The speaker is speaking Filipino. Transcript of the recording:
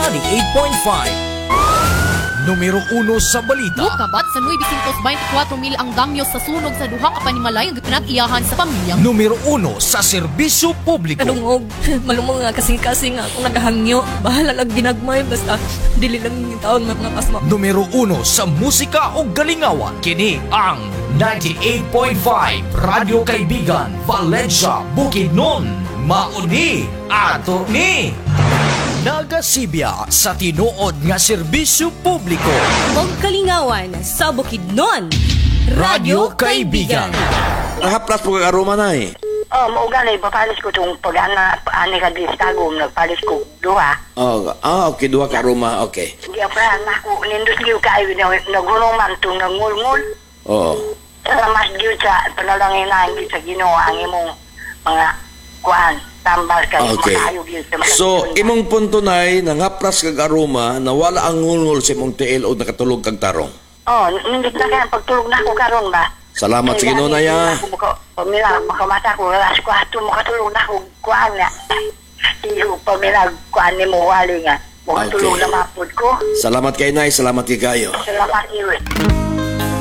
98.5. Numero 1 sa balita. Mukabat sa 924 mil ang damyo sa sunog sa duha ka panimalay nga pinag-iyahan sa pamilya. Numero 1 sa serbisyo publiko. Kalungog, malumong nga kasing-kasing nga kung nagahangyo. Bahala lang ginagmay, basta dili lang yung taon mga pasma. Numero 1 sa musika o galingawan. Kini ang 98.5 Radio Kaibigan, Valencia, Bukidnon. Mauni ato ni nagasibya sa tinuod nga serbisyo publiko. Og kalingawan sa Bukidnon. Radio Kaibigan. Nakaplas po kakaruma na eh. Oh, maugali, papalis ko itong pag-ani ka distagom, nagpalis ko duha. Okay, duha karuma, okay. Hindi ako ako, nindus niyo kayo, nagulong man itong nangulngul. Oo. Salamat niyo sa panalangin na hindi sa ginawa ang imong mga kuhan, tambal ka, Okay. makayog yun sa mga So, kasundan. imong punto na nangaplas kag aroma na wala ang ngulngul sa imong tiil o nakatulog kag tarong. Oh, nindot na kaya pagtulog na ako karon ba? Salamat sa Ginoo na ya. Pamila, makamata ko, alas 4, makatulog na ako, kuhan nga. Iyo, pamila, kuhan ni mo, wali nga. Makatulog Okay. na mapod ko. Salamat kay Nay, salamat kay kayo. Salamat, Iwit.